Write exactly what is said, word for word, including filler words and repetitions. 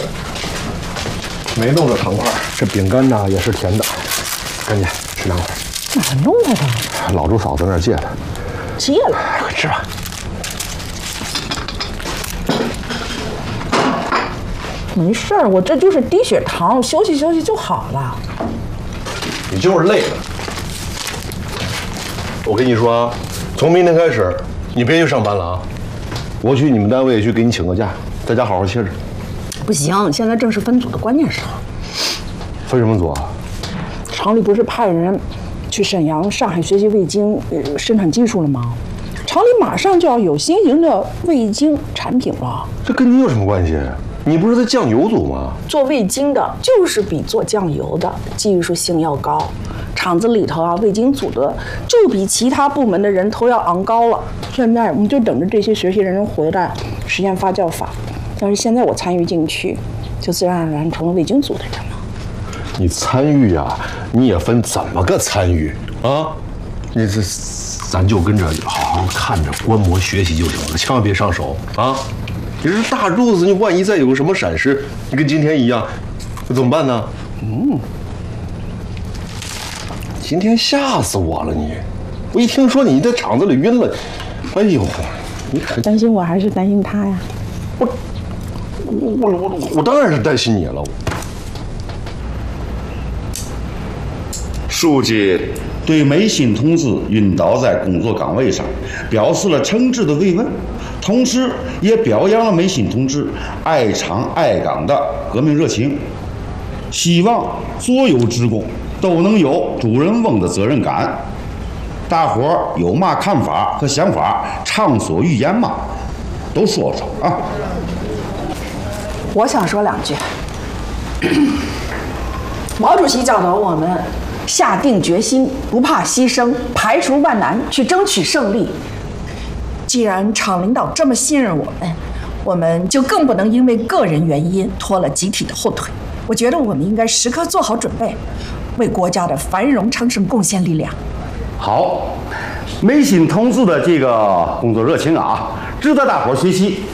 没弄着糖块，这饼干呢也是甜的，赶紧吃两块。 哪弄来的？ 老朱嫂子那儿借的。 借了？ 快吃吧。 没事儿，我这就是低血糖，休息休息就好了。 你就是累了。我跟你说啊，从明天开始，你别去上班了啊！我去你们单位去给你请个假，在家好好歇着。 不行，现在正是分组的关键时候。 分什么组啊？ 厂里不是派人去沈阳、上海学习味精呃生产技术了吗？厂里马上就要有新型的味精产品了。 这跟你有什么关系？你不是在酱油组吗？ 做味精的就是比做酱油的技术性要高，厂子里头啊，味精组的就比其他部门的人头要昂高了。现在我们就等着这些学习人回来实验发酵法。要是现在我参与进去，就自然而然成了味精组的人了。 你参与啊，你也分怎么个参与啊？你这，咱就跟着好好看着观摩学习就行了，千万别上手啊！你这大褥子，你万一再有个什么闪失，你跟今天一样，那怎么办呢？嗯，今天吓死我了你！我一听说你在厂子里晕了，哎呦，你可担心我还是担心他呀？ 我我我我我当然是担心你了。 书记对梅新同志晕倒在工作岗位上表示了诚挚的慰问，同时也表扬了梅新同志爱厂爱岗的革命热情，希望所有职工都能有主人翁的责任感。大伙儿有嘛看法和想法，畅所欲言嘛，都说说啊。 我想说两句。毛主席教导我们下定决心，不怕牺牲，排除万难，去争取胜利。既然厂领导这么信任我们，我们就更不能因为个人原因拖了集体的后腿。我觉得我们应该时刻做好准备，为国家的繁荣昌盛贡献力量。 好，梅新同志的这个工作热情啊，值得大伙儿学习。